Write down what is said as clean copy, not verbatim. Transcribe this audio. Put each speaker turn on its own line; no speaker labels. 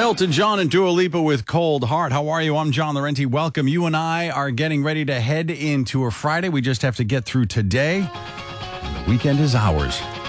Elton John and Dua Lipa with Cold Heart. How are you? I'm John Laurenti. Welcome. You and I are getting ready to head into a Friday. We just have to get through today. The weekend is ours.